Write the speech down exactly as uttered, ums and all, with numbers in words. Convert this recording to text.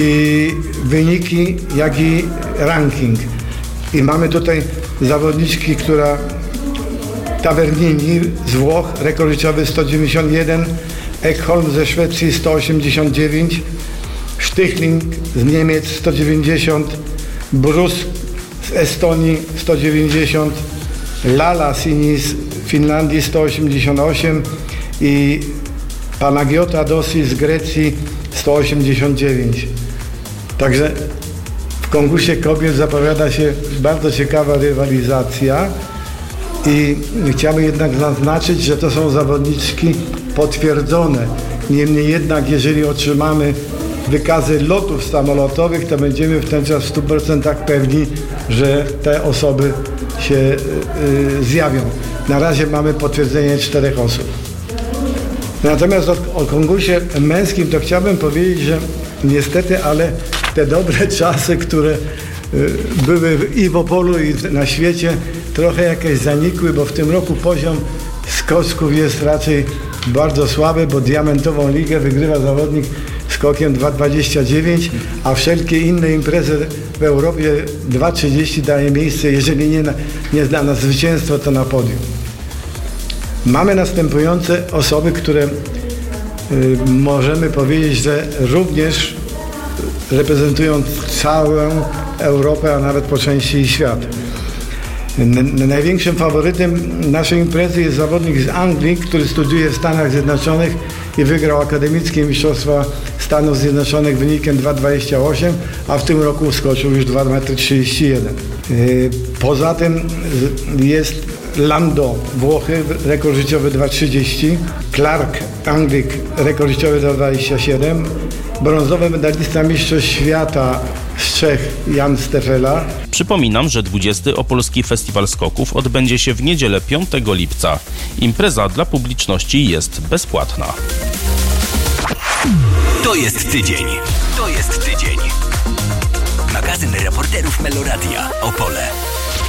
i wyniki, jak i ranking. I mamy tutaj zawodniczki, która Tavernini z Włoch, rekord życiowy sto dziewięćdziesiąt jeden, Ekholm ze Szwecji sto osiemdziesiąt dziewięć, Stichling z Niemiec sto dziewięćdziesiąt, Brus z Estonii sto dziewięćdziesiąt, Lala Sini z Finlandii sto osiemdziesiąt osiem i Panagiota Dossi z Grecji sto osiemdziesiąt dziewięć. Także w konkursie kobiet zapowiada się bardzo ciekawa rywalizacja i chciałbym jednak zaznaczyć, że to są zawodniczki potwierdzone. Niemniej jednak, jeżeli otrzymamy wykazy lotów samolotowych, to będziemy w ten czas w stu procentach pewni, że te osoby się y, zjawią. Na razie mamy potwierdzenie czterech osób. Natomiast o, o konkursie męskim to chciałbym powiedzieć, że niestety, ale te dobre czasy, które y, były i w Opolu, i na świecie, trochę jakieś zanikły, bo w tym roku poziom skoczków jest raczej bardzo słaby, bo diamentową ligę wygrywa zawodnik skokiem dwa dwadzieścia dziewięć, a wszelkie inne imprezy w Europie dwa trzydzieści daje miejsce, jeżeli nie na, nie na zwycięstwo, to na podium. Mamy następujące osoby, które y, możemy powiedzieć, że również reprezentują całą Europę, a nawet po części i świat. N- największym faworytem naszej imprezy jest zawodnik z Anglii, który studiuje w Stanach Zjednoczonych i wygrał akademickie mistrzostwa Stanów Zjednoczonych wynikiem dwa dwadzieścia osiem, a w tym roku skoczył już dwa trzydzieści jeden. Yy, poza tym jest Lando, Włochy, rekord życiowy dwa trzydzieści, Clark, Anglik, rekord życiowy dwa dwadzieścia siedem, brązowy medalista Mistrzostw Świata z Czech Jan Stefela. Przypominam, że dwudziesty Opolski Festiwal Skoków odbędzie się w niedzielę piątego lipca. Impreza dla publiczności jest bezpłatna. To jest tydzień. To jest tydzień. Magazyn reporterów Meloradia Opole.